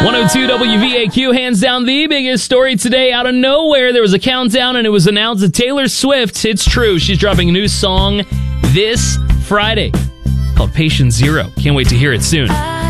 102 WVAQ, hands down the biggest story today. Out of nowhere, there was a countdown and it was announced that Taylor Swift, it's true, she's dropping a new song this Friday called Patient Zero. Can't wait to hear it soon.